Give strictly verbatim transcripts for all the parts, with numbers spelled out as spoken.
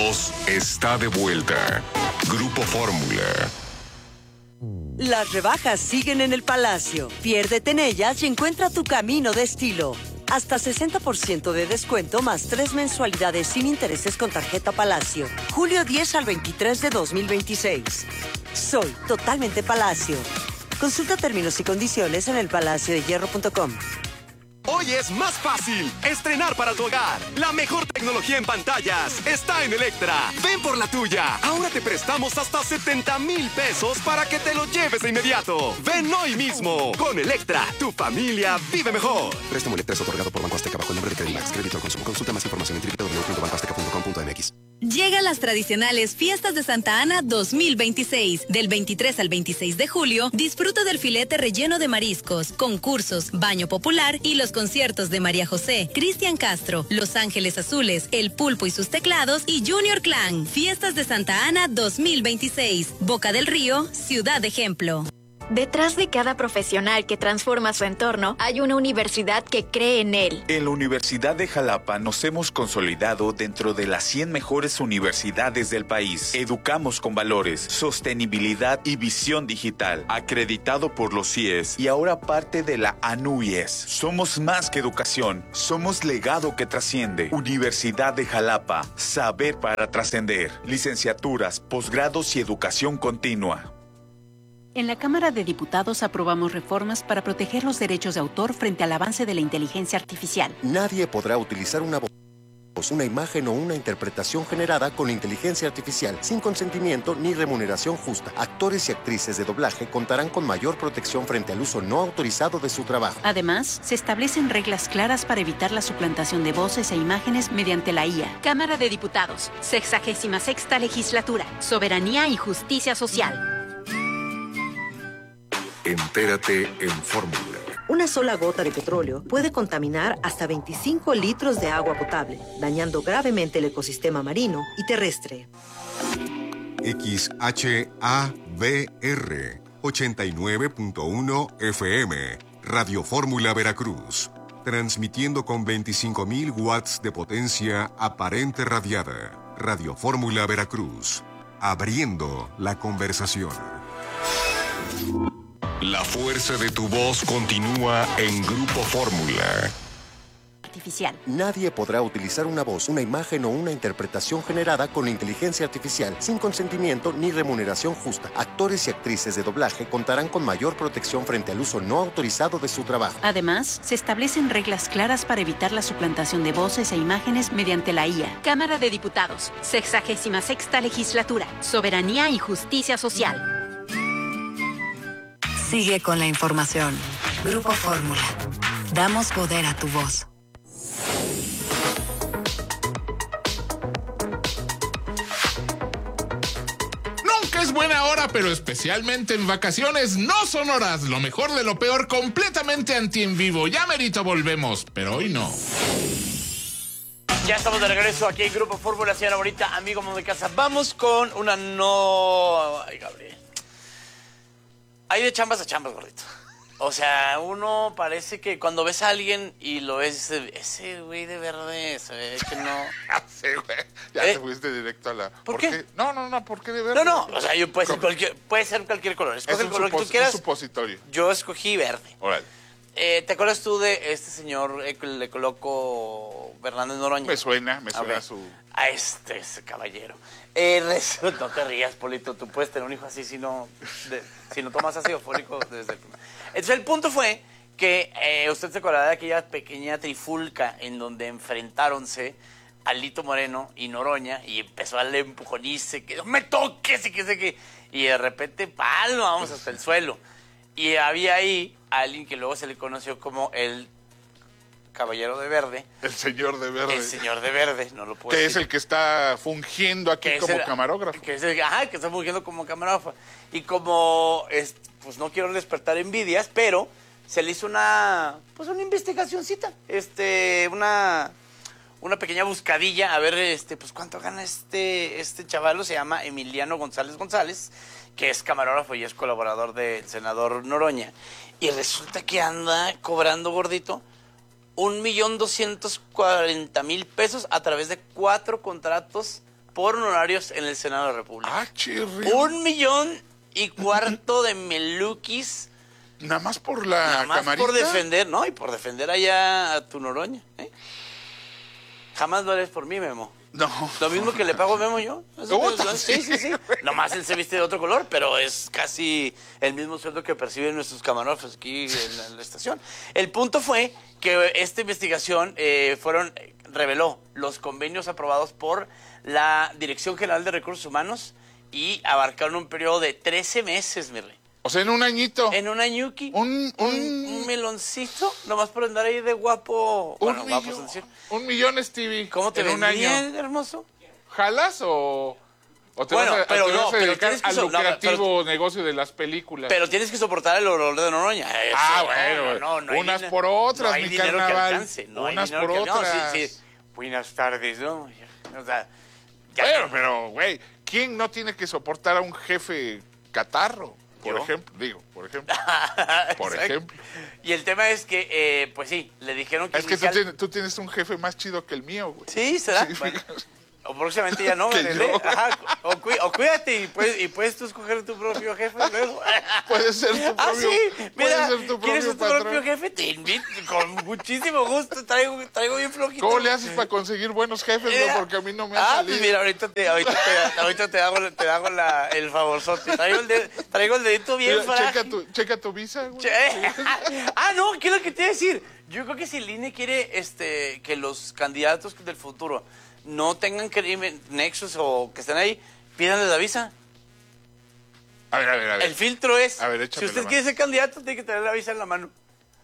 Está de vuelta. Grupo Fórmula. Las rebajas siguen en el Palacio. Piérdete en ellas y encuentra tu camino de estilo. Hasta sesenta por ciento de descuento más tres mensualidades sin intereses con tarjeta Palacio. julio diez al veintitrés de dos mil veintiséis. Soy totalmente Palacio. Consulta términos y condiciones en el palacio de hierro punto com. Hoy es más fácil estrenar para tu hogar. La mejor tecnología en pantallas está en Electra. Ven por la tuya. Ahora te prestamos hasta setenta mil pesos para que te lo lleves de inmediato. Ven hoy mismo. Con Electra, tu familia vive mejor. Préstamo Electra es otorgado por Banco Azteca bajo el nombre de Credimax. Crédito al consumo. Consulta más información en doble u doble u doble u punto banco azteca punto com punto m x. Llegan las tradicionales Fiestas de Santa Ana dos mil veintiséis. Del veintitrés al veintiséis de julio, disfruta del filete relleno de mariscos, concursos, baño popular y los conciertos de María José, Cristian Castro, Los Ángeles Azules, El Pulpo y sus teclados y Junior Clan. Fiestas de Santa Ana dos mil veintiséis. Boca del Río, Ciudad Ejemplo. Detrás de cada profesional que transforma su entorno, hay una universidad que cree en él. En la Universidad de Jalapa nos hemos consolidado dentro de las cien mejores universidades del país. Educamos con valores, sostenibilidad y visión digital. Acreditado por los C I E S y ahora parte de la A N U Y E S. Somos más que educación, somos legado que trasciende. Universidad de Jalapa, saber para trascender. Licenciaturas, posgrados y educación continua. En la Cámara de Diputados aprobamos reformas para proteger los derechos de autor frente al avance de la inteligencia artificial. Nadie podrá utilizar una voz, una imagen o una interpretación generada con inteligencia artificial sin consentimiento ni remuneración justa. Actores y actrices de doblaje contarán con mayor protección frente al uso no autorizado de su trabajo. Además, se establecen reglas claras para evitar la suplantación de voces e imágenes mediante la I A. Cámara de Diputados, sexagésima sexta legislatura, soberanía y justicia social. Entérate en Fórmula. Una sola gota de petróleo puede contaminar hasta veinticinco litros de agua potable, dañando gravemente el ecosistema marino y terrestre. X H A V R ochenta y nueve punto uno F M, Radio Fórmula Veracruz, transmitiendo con veinticinco mil watts de potencia aparente radiada. Radio Fórmula Veracruz, abriendo la conversación. La fuerza de tu voz continúa en Grupo Fórmula. Artificial. Nadie podrá utilizar una voz, una imagen o una interpretación generada con inteligencia artificial sin consentimiento ni remuneración justa. Actores y actrices de doblaje contarán con mayor protección frente al uso no autorizado de su trabajo. Además, se establecen reglas claras para evitar la suplantación de voces e imágenes mediante la I A. Cámara de Diputados, sexagésima sexta legislatura, soberanía y justicia social. Sigue con la información. Grupo Fórmula. Damos poder a tu voz. Nunca es buena hora, pero especialmente en vacaciones no son horas. Lo mejor de lo peor, completamente anti en vivo. Ya merito volvemos, pero hoy no. Ya estamos de regreso aquí en Grupo Fórmula, señora bonita, amigo de casa. Vamos con una no... Ay, Gabriel. Hay de chambas a chambas, gordito. O sea, uno parece que cuando ves a alguien y lo ves, ese güey de verde, se ve que no... Sí, güey. Ya ¿Eh? te fuiste directo a la... ¿Por qué? No, no, no, ¿por qué de verde? No, no, o sea, yo puede ser cualquier, puede ser cualquier color. Escoge Es el un color que supos- tú quieras. un supositorio. Yo escogí verde. Órale. Eh, ¿Te acuerdas tú de este señor, eh, que le coloco Fernández Noroña? Me suena, me suena Okay. su... A este, ese caballero. Eh, res- no te rías, Polito, tú puedes tener un hijo así si no, de- si no tomas ácido fólico desde el primer. Entonces el punto fue que eh, usted se acordará de aquella pequeña trifulca en donde enfrentáronse Alito Moreno y Noroña y empezó a darle empujonice, que no me toques y que sé que... Y de repente, palo, vamos hasta el suelo. Y había ahí alguien que luego se le conoció como el Caballero de Verde. El señor de verde. El señor de verde, no lo puedo Que decir. es el que está fungiendo aquí Que es como el- camarógrafo. Que es el, ajá, que está fungiendo como camarógrafo. Y como, es, pues no quiero despertar envidias, pero se le hizo una, pues una investigacioncita, este, una, una pequeña buscadilla, a ver, este, pues cuánto gana este, este chavalo, se llama Emiliano González González, que es camarógrafo y es colaborador del senador Noroña. Y resulta que anda cobrando, gordito, un millón doscientos cuarenta mil pesos a través de cuatro contratos por honorarios en el Senado de la República. Ah, chirri. Un millón y cuarto de meluquis. Nada más por la Nada más camarita. por defender, ¿no? Y por defender allá a tu Noroña. ¿eh? Jamás lo harías por mí, Memo. No. Lo mismo que le pago a Memo yo. Eso Uh, es- sí, sí, sí. Nomás él se viste de otro color, pero es casi el mismo sueldo que perciben nuestros camarógrafos aquí en la, en la estación. El punto fue que esta investigación eh, fueron reveló los convenios aprobados por la Dirección General de Recursos Humanos y abarcaron un periodo de trece meses, mi rey. O sea, en un añito. En un añuki. Un, un, un meloncito, nomás por andar ahí de guapo. Un Bueno, guapo, millón. es decir. Un millón, Stevie. ¿Cómo te en un vendría, año? hermoso? ¿Jalas o, o te Bueno, vas a, pero o te no, vas a pero dedicar tienes que al so- no, lucrativo negocio de las películas? Pero tienes que soportar el olor de Noroña. Eso, Ah, no, bueno, no, no hay unas dina- por otras, no hay mi dinero que carnaval. alcance, no hay Unas dinero por que- no, otras. sí, sí. Buenas tardes, ¿no? O sea, ya Pero, pero, güey, ¿quién no tiene que soportar a un jefe catarro? Por ¿Yo? ejemplo, digo, por ejemplo. Por Exacto. ejemplo. Y el tema es que, eh, pues sí, le dijeron que Es que tú inicial- tienes, tú tienes un jefe más chido que el mío, güey. Sí, será. Sí, Bueno, o próximamente ya no, Que Belén, yo. ¿eh? Ajá, o, cuí- o cuídate y puedes, y puedes tú escoger tu propio jefe luego. Puedes ser tu Ah, propio- sí, puedes mira, ser tu ¿quieres propio ser tu patrón. propio jefe? Te invito, con muchísimo gusto, traigo, traigo bien flojito. ¿Cómo le haces para conseguir buenos jefes, güey? Mira. Porque a mí no me ha Ah, salido. pues mira, ahorita te, ahorita te, ahorita te hago, te hago la, el favorzote. Traigo el, de- traigo el dedito bien Mira, frágil. checa, tu, checa tu visa, güey. Che- Ah, no, ¿qué es lo que te iba a decir? Yo creo que si el I N E quiere este, que los candidatos del futuro no tengan crimen, nexos o que estén ahí, pídanle la visa. A ver, a ver, a ver. El filtro es, A ver, si échame usted la quiere ser candidato, tiene que tener la visa en la mano.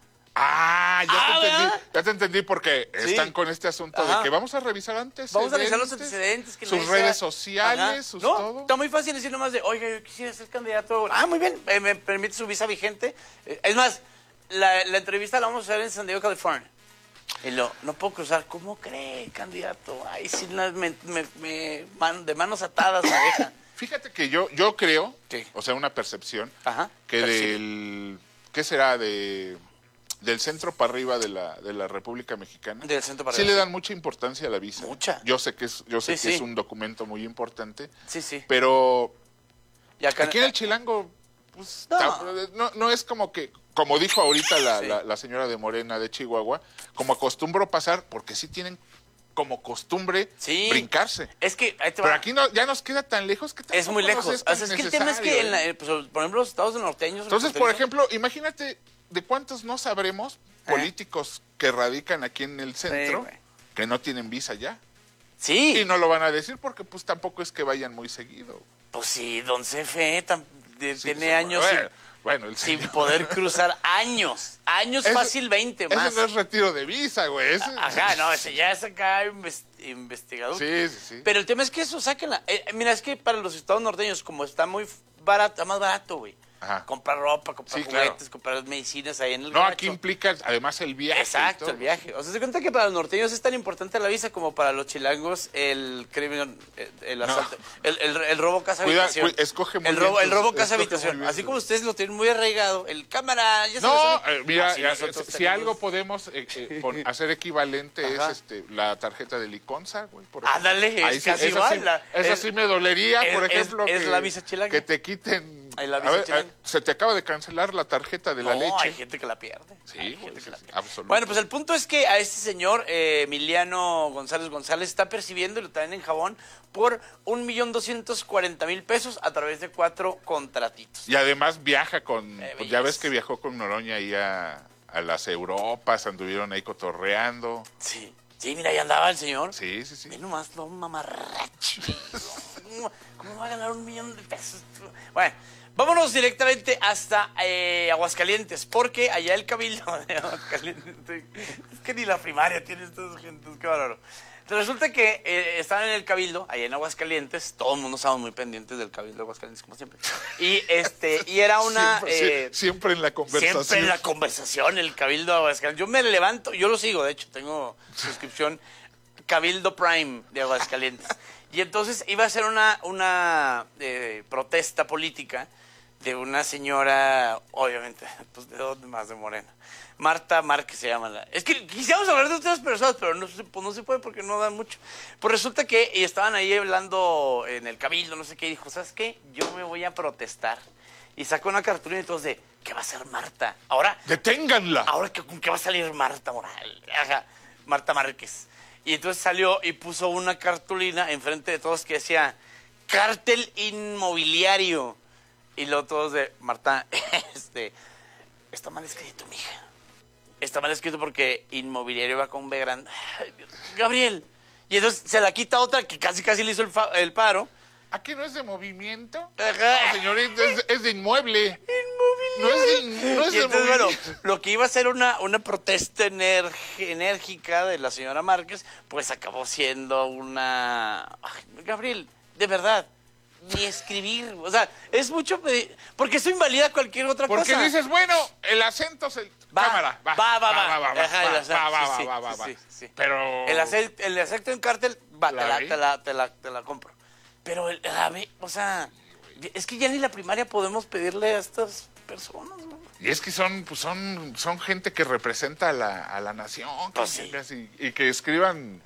Ah, ya Ah, te entendí. ¿verdad? Ya te entendí porque Sí. están con este asunto Ajá. de que vamos a revisar antes. Vamos a revisar los antecedentes. Que sus nadie redes sea- sociales, Ajá. sus no, todo. está muy fácil decir nomás de, oiga, yo quisiera ser candidato. Ah, muy bien, eh, me permite su visa vigente. Eh, Es más, la, la entrevista la vamos a hacer en San Diego, California. Y lo, no puedo cruzar. ¿Cómo cree, candidato? Ay, sí, la- me, me- me- man- de manos atadas me deja. Fíjate que yo, yo creo, ¿Qué? o sea, una percepción, Ajá. que percibe. del, ¿qué será? De, del centro para arriba de la, de la República Mexicana. Del centro para sí arriba, le sí. dan mucha importancia a la visa. Mucha. Yo sé que es, yo sé Sí, que sí. es un documento muy importante, Sí, sí. pero Y acá, aquí en el Chilango, pues, No. ta- no, no es como que, como dijo ahorita la, Sí. la, la señora de Morena de Chihuahua, como acostumbro pasar, porque sí tienen como costumbre Sí. brincarse. Es que, ahí te Pero va. aquí no, ya nos queda tan lejos que Es muy tampoco lejos. nos O tan sea, es que el tema es que, en la- necesario, ¿eh? eh, pues, por ejemplo, los estados norteños... Entonces, por fronterizos, ejemplo, imagínate de cuántos no sabremos políticos que radican aquí en el centro güey. que no tienen visa ya. Sí. Y no lo van a decir porque pues tampoco es que vayan muy seguido. Pues sí, don Cefe tam- de- Sí, tiene sí, años bueno, sin, bueno, el sin señor- poder cruzar. Años. Años Eso- fácil veinte Ese más. no es retiro de visa, güey. ese- Ajá, no, ese ya es acá inves- investigador. Sí, sí, sí. Pero el tema es que eso, sáquenla. Eh, mira, es que para los estados norteños, como está muy f- barato, está más barato, güey. Ajá. Comprar ropa, comprar Sí, claro. juguetes, comprar medicinas ahí en el No, gabacho. aquí implica además el viaje. y Exacto, todo. el viaje. O sea, se cuenta que para los norteños es tan importante la visa como para los chilangos el crimen, el, el asalto, el, el, el robo casa Cuida- habitación. cu- escoge muy el bien robo, el tus- robo casa escoge muy habitación. bien Así tus- como ustedes lo tienen muy arraigado, el cámara, ya se lo No, saben. eh, mira, Así ya, nosotros si tenemos- algo podemos eh, eh, pon- hacer equivalente Ajá. es este la tarjeta de Liconza, güey. por Ándale, ejemplo. es Ahí sí- casi esa igual, sí- la- esa es- sí me dolería, es- por es- ejemplo. es que, la visa chilanga. Que te quiten. Ahí la A visa ver, chilanga. eh, se te acaba de cancelar la tarjeta de la No, leche. hay gente que la pierde. Sí, Hay güey, gente que sí, la sí, pierde. absoluto. Bueno, pues el punto es que a este señor, eh, Emiliano González González, está percibiendo, y lo traen en jabón, por un millón doscientos cuarenta mil pesos a través de cuatro contratitos. Y además viaja con. Eh, pues ya ves belleza. que viajó con Noroña ahí a, a las Europas, anduvieron ahí cotorreando. Sí, sí, mira, ahí andaba el señor. Sí, sí, sí. Ve nomás lo mamarracho. ¿Cómo, ¿Cómo va a ganar un millón de pesos? Bueno, vámonos directamente hasta eh, Aguascalientes, porque allá el cabildo de Aguascalientes, es que ni la primaria tiene estas gentes, qué bárbaro. Resulta que eh, estaban en el cabildo, allá en Aguascalientes, todo el mundo estamos muy pendientes del cabildo de Aguascalientes, como siempre. Y este, y era una... Siempre, eh, sie- siempre en la conversación. Siempre en la conversación, el Cabildo de Aguascalientes. Yo me levanto, yo lo sigo, de hecho, tengo suscripción Cabildo Prime de Aguascalientes. Y entonces iba a ser una, una eh, protesta política de una señora, obviamente, pues de dónde más, de Morena. Marta Márquez se llama. La... Es que quisiéramos hablar de otras personas, pero no se, pues no se puede porque no dan mucho. Pues resulta que y estaban ahí hablando en el cabildo, no sé qué, y dijo, ¿sabes qué? Yo me voy a protestar. Y sacó una cartulina y todos de, ¿qué va a hacer Marta? Ahora... ¡Deténganla! Ahora, ¿con qué va a salir Marta Moral? Ajá, Marta Márquez. Y entonces salió y puso una cartulina enfrente de todos que decía, cártel inmobiliario. Y luego todos de, Marta, este, está mal escrito, mija. Está mal escrito porque inmobiliario va con B grande. Ay, Dios, Gabriel. Y entonces se la quita otra que casi casi le hizo el, fa- el paro. ¿Aquí no es de movimiento? Ajá. No, señorita, es, es de inmueble. No es de, no es Y de entonces, bueno, movimiento. lo que iba a ser una, una protesta ener- enérgica de la señora Márquez, pues acabó siendo una... Ay, Gabriel, de verdad, ni escribir, o sea, es mucho pedir, porque eso invalida cualquier otra Porque cosa. dices, bueno, el acento se... Va, Cámara, va, va, va, va, va, va, Ajá, el va, acento, va, va, sí, va, va, sí, va. sí, sí. Pero... El acento, el acento en cártel, va, te ¿La la, vi? te la, te la, te la compro. Pero, el, la ve, o sea, es que ya ni la primaria podemos pedirle a estas personas, ¿no? Y es que son, pues son, son gente que representa a la, a la nación. Pues que- sí. casi- y que escriban...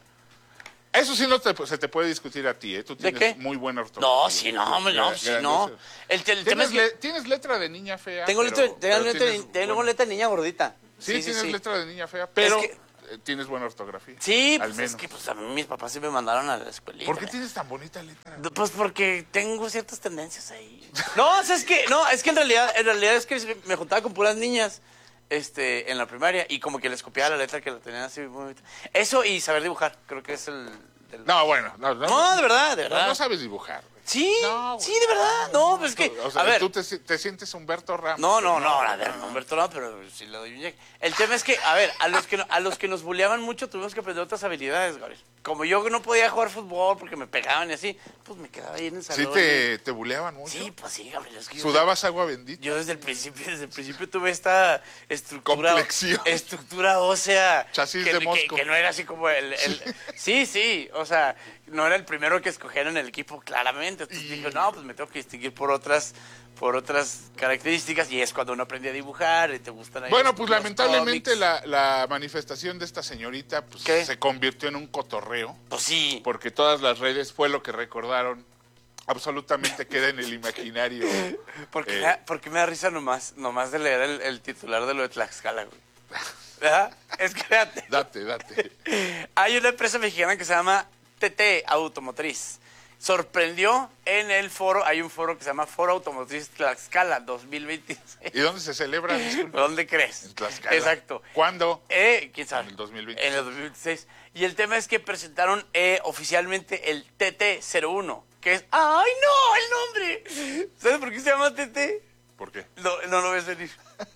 Eso sí no te, se te puede discutir a ti, ¿eh? Tú ¿De tienes qué? muy buena ortografía. No, sí, no, hombre, no, Gra- sí, gra- no. sé. El, te- el tema ¿Tienes, es que le- tienes letra de niña fea. tengo, pero- letra, tengo, pero letra, de- tienes tengo buen- letra de niña gordita. Sí, tienes letra de niña fea, pero Es que- eh, tienes buena ortografía. Sí, al pues menos. es que pues, a mí mis papás sí me mandaron a la escuelita. ¿Por qué tienes tan bonita letra? Pues porque tengo ciertas tendencias ahí. No, o sea, es que, no, es que en realidad, en realidad es que me juntaba con puras niñas este, en la primaria y como que les copiaba la letra que la tenían así muy bonita. Eso y saber dibujar, creo que es el... el- No, bueno. No, no, No, de verdad, de no, verdad. no sabes dibujar. Sí, No, sí, de verdad. No, pues es que, O sea, a ver. tú te, te sientes Humberto Ramos. No, no, no, a ver, no, Humberto no, pero sí le doy un llegue. El tema es que, a ver, a los que, no- a los que nos bulleaban mucho tuvimos que aprender otras habilidades, Gabriel. Como yo no podía jugar fútbol porque me pegaban y así, pues me quedaba ahí en el Sí salón. te, te buleaban mucho. Sí, pues sí, Gabriel. Es que yo- ¿Sudabas agua bendita? Yo desde el principio, desde el principio tuve esta estructura, Complexión. estructura ósea. Chasis que, de que- Mosco. que no era así como el, el- sí, sí, o sea, no era el primero que escogieron en el equipo, claramente. Entonces dije, no, pues me tengo que distinguir por otras, por otras características y es cuando uno aprende a dibujar y te gustan ahí Bueno, los- pues los lamentablemente cómics. la, la manifestación de esta señorita pues, ¿Qué? se convirtió en un cotorreo. Pues sí. Porque todas las redes fue lo que recordaron. Absolutamente queda en el imaginario. Porque, eh, me da, porque me da risa nomás, nomás de leer el, el titular de lo de Tlaxcala, güey. ¿Verdad? Es que fíjate. Date, date. Hay una empresa mexicana que se llama T T Automotriz. Sorprendió en el foro, hay un foro que se llama Foro Automotriz Tlaxcala dos mil veintiséis. ¿Y dónde se celebra? Disculpa. ¿Dónde crees? En Tlaxcala. Exacto. ¿Cuándo? Eh, ¿quién sabe? En el dos mil veintiséis. En el dos mil veintiséis. Y el tema es que presentaron eh, oficialmente el T T cero uno, que es... ¡Ay, no! ¡El nombre! ¿Sabes por qué se llama T T? ¿Por qué? No, no lo ves venir.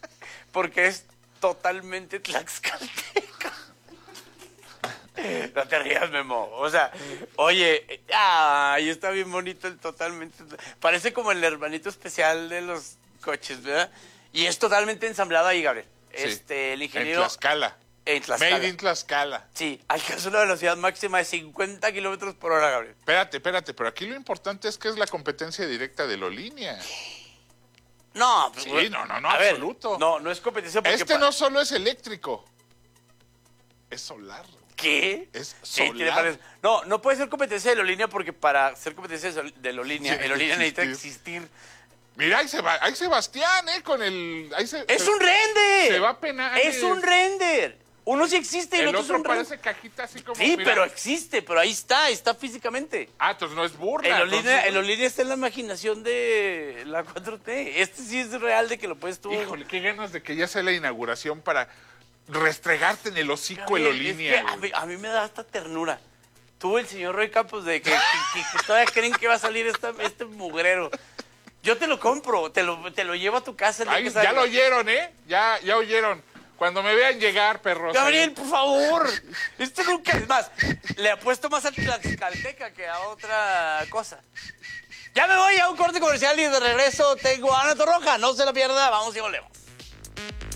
Porque es totalmente tlaxcalteca. No te rías, Memo. O sea, oye, ay, está bien bonito el totalmente. Parece como el hermanito especial de los coches, ¿verdad? Y es totalmente ensamblado ahí, Gabriel. Sí. Este, el En ingeniero. Tlaxcala. En Tlaxcala. Made in Tlaxcala. Sí, alcanza una velocidad máxima de cincuenta kilómetros por hora, Gabriel. Espérate, espérate, pero aquí lo importante es que es la competencia directa de Lolínea. No, Sí, pues, no, no, no, a ver, absoluto. no, no es competencia porque... Este pa- no solo es eléctrico, es solar. ¿Qué? Es Sí, tiene solar. paneles. No, no puede ser competencia de Lolínea porque para ser competencia de Sol- de Lolínea, Tiene el Lolínea que necesita existir. existir. Mira, ahí, se va, ahí Sebastián, ¿eh? Con el... ahí se- ¡Es se- un render! Se va a penar. ¡Es un render! Uno sí existe y el, El otro es otro un render. parece cajita así como... Sí, mira. pero existe, pero ahí está, está físicamente. Ah, entonces no es burla. El Lolínea, entonces- el Lolínea está en la imaginación de la cuatro T. Este sí es real de que lo puedes tú... Híjole, qué ganas de que ya sea la inauguración para restregarte en el hocico el Gabriel, Lolínea. es que a, mí, a mí me da hasta ternura. Tú, el señor Roy Campos, de que, que- que- que todavía creen que va a salir esta- este mugrero. Yo te lo compro, te lo, te lo llevo a tu casa. el día Ay, que ya salga. lo oyeron, ¿eh? Ya, ya oyeron. Cuando me vean llegar, perros. Gabriel, ahí. por favor. Esto nunca es más. Le apuesto más a Tlaxcalteca que a otra cosa. Ya me voy a un corte comercial y de regreso tengo a Ana Torroja. No se la pierda. Vamos y volvemos.